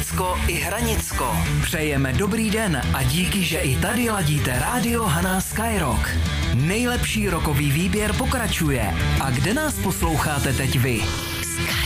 Hanicko i Hranicko. Přejeme dobrý den a díky, že i tady ladíte rádio Hana Skyrock. Nejlepší rokový výběr pokračuje. A kde nás posloucháte teď vy?